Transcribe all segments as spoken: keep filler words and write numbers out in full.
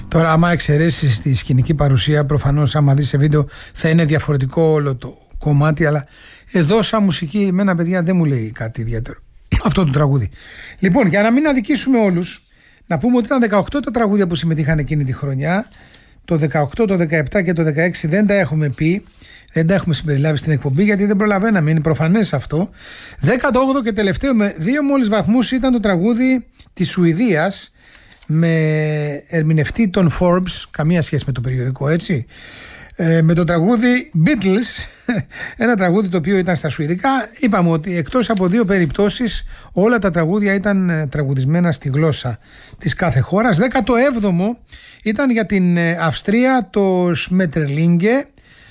Τώρα, άμα εξαιρέσεις τη σκηνική παρουσία, προφανώς άμα δεις σε βίντεο θα είναι διαφορετικό όλο το κομμάτι, αλλά εδώ σαν μουσική εμένα, παιδιά, δεν μου λέει κάτι ιδιαίτερο αυτό το τραγούδι. Λοιπόν, για να μην αδικήσουμε όλους, να πούμε ότι ήταν δεκαοκτώ τα τραγούδια που συμμετείχαν εκείνη τη χρονιά. Το δεκαοκτώ, το δεκαεπτά και το δεκαέξι δεν τα έχουμε πει, δεν τα έχουμε συμπεριλάβει στην εκπομπή γιατί δεν προλαβαίναμε, είναι προφανές αυτό. δεκαοκτώ και τελευταίο με δύο μόλις βαθμούς ήταν το τραγούδι της Σουηδίας, με ερμηνευτή τον Forbes, καμία σχέση με το περιοδικό, έτσι, ε, με το τραγούδι Beatles, ένα τραγούδι το οποίο ήταν στα σουηδικά. Είπαμε ότι εκτός από δύο περιπτώσεις όλα τα τραγούδια ήταν τραγουδισμένα στη γλώσσα της κάθε χώρας. δέκατο έβδομο ήταν για την Αυστρία το Schmetterlinge.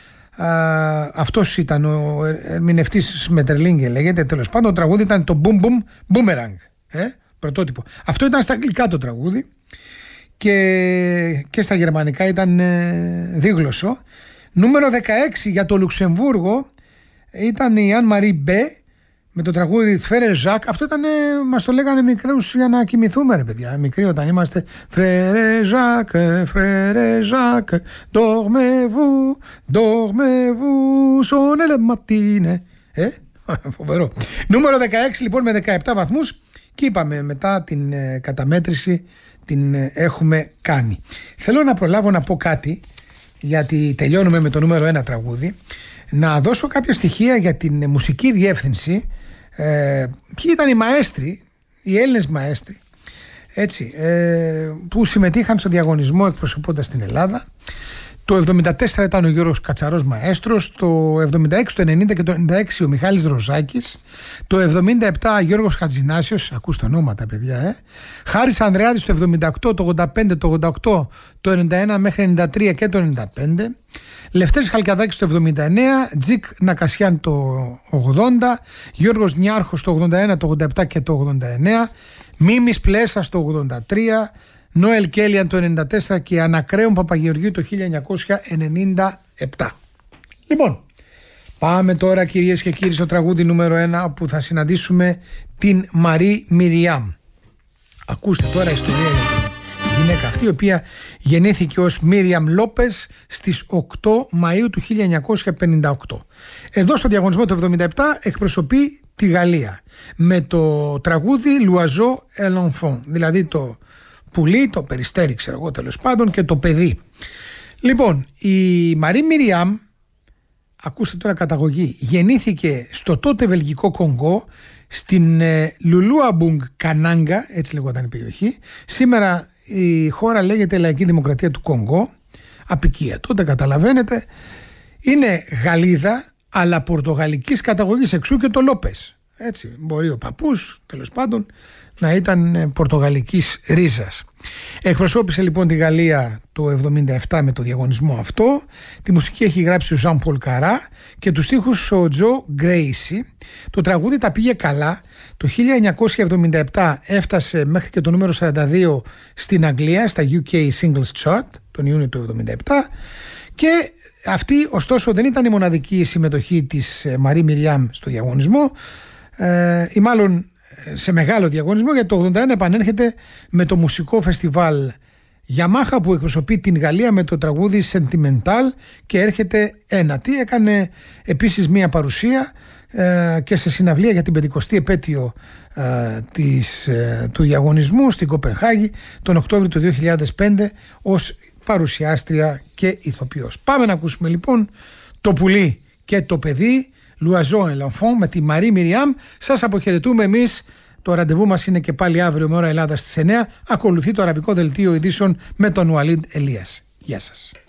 Uh, αυτός ήταν ο ερμηνευτής Schmetterlinge, λέγεται, τέλος πάντων. Το τραγούδι ήταν το Boom Boom Boomerang, ε, πρωτότυπο. Αυτό ήταν στα αγγλικά το τραγούδι και, και στα γερμανικά ήταν ε, δίγλωσσο. Νούμερο δεκαέξι για το Λουξεμβούργο ήταν η Αν Μαρί Μπέ με το τραγούδι Frère Jacques. Αυτό ήταν, μας το λέγανε μικρούς για να κοιμηθούμε, ρε παιδιά. Μικροί όταν είμαστε. Frère Jacques, Frère Jacques, dormez-vous, dormez-vous, sonne le matin. Ε, φοβερό. Νούμερο δεκαέξι λοιπόν με δεκαεπτά βαθμούς και είπαμε μετά την ε, καταμέτρηση την ε, έχουμε κάνει. Θέλω να προλάβω να πω κάτι, γιατί τελειώνουμε με το νούμερο ένα τραγούδι. Να δώσω κάποια στοιχεία για την μουσική διεύθυνση. Ε, ποιοι ήταν οι μαέστροι, οι Έλληνες μαέστροι, έτσι, ε, που συμμετείχαν στο διαγωνισμό εκπροσωπώντας την Ελλάδα. Το εβδομήντα τέσσερα ήταν ο Γιώργος Κατσαρός μαέστρος, το εβδομήντα έξι, το ενενήντα και το ενενήντα έξι ο Μιχάλης Ροζάκης, το εβδομήντα επτά Γιώργος Χατζηνάσιος, ακούστε ονόματα, παιδιά, ε. Χάρης Ανδρεάδης το εβδομήντα οκτώ, το ογδόντα πέντε, το ογδόντα οκτώ, το ενενήντα ένα μέχρι ενενήντα τρία και το ενενήντα πέντε. Λευτέρης Χαλκιαδάκης το εβδομήντα εννέα, Τζικ Νακασιάν το ογδόντα, Γιώργος Νιάρχος το ογδόντα ένα, το ογδόντα επτά και το ογδόντα εννέα, Μίμης Πλέσας το ογδόντα τρία, Νόελ Κέλιαν το ενενήντα τέσσερα και Ανακρέων Παπαγεωργίου το χίλια εννιακόσια ενενήντα επτά. Λοιπόν, πάμε τώρα, κυρίες και κύριοι, στο τραγούδι νούμερο ένα, όπου θα συναντήσουμε την Μαρί Μιριάμ. Ακούστε τώρα ιστορία για την γυναίκα αυτή, η οποία γεννήθηκε ως Μίριαμ Λόπες στις οκτώ Μαΐου του χίλια εννιακόσια πενήντα οκτώ. Εδώ στο διαγωνισμό του εβδομήντα επτά εκπροσωπεί τη Γαλλία με το τραγούδι L'Oiseau et l'Enfant, δηλαδή το πουλί, το περιστέρι, ξέρω εγώ, τέλος πάντων, και το παιδί. Λοιπόν, η Μαρί Μιριάμ, ακούστε τώρα καταγωγή, γεννήθηκε στο τότε βελγικό Κονγκό, στην ε, Λουλούαμπουγκ Κανάγκα, έτσι λεγόταν η περιοχή. Σήμερα η χώρα λέγεται Λαϊκή Δημοκρατία του Κονγκό, απικία τότε, καταλαβαίνετε. Είναι Γαλλίδα, αλλά πορτογαλικής καταγωγής, εξού και το Λόπες. Έτσι, μπορεί ο παππούς, τέλος πάντων, να ήταν πορτογαλικής ρίζας. Εκπροσώπησε λοιπόν τη Γαλλία το εβδομήντα επτά με το διαγωνισμό αυτό. Τη μουσική έχει γράψει ο Ζαν Πολ Καρά και τους στίχους ο Τζο Γκρέισι. Το τραγούδι τα πήγε καλά. Το χίλια εννιακόσια εβδομήντα επτά έφτασε μέχρι και το νούμερο σαράντα δύο στην Αγγλία, στα γιου κέι Singles Chart, τον Ιούνιο του εβδομήντα επτά. Και αυτή ωστόσο δεν ήταν η μοναδική συμμετοχή της Μαρί Μιριάμ στο διαγωνισμό, ε, ή μάλλον σε μεγάλο διαγωνισμό, γιατί το ογδόντα ένα επανέρχεται με το μουσικό φεστιβάλ Γιαμάχα που εκπροσωπεί την Γαλλία με το τραγούδι Sentimental και έρχεται ένατη. Έκανε επίσης μία παρουσία ε, και σε συναυλία για την πεντηκοστή επέτειο ε, της, ε, του διαγωνισμού στην Κοπενχάγη τον Οκτώβριο του δύο χιλιάδες πέντε ως παρουσιάστρια και ηθοποιός. Πάμε να ακούσουμε λοιπόν το πουλί και το παιδί, L'Oiseau et l'Enfant, με τη Μαρί Μιριάμ. Σας αποχαιρετούμε εμείς. Το ραντεβού μας είναι και πάλι αύριο με ώρα Ελλάδα στις εννέα. Ακολουθεί το αραβικό δελτίο ειδήσεων με τον Ουαλίντ Ελίας. Γεια σας.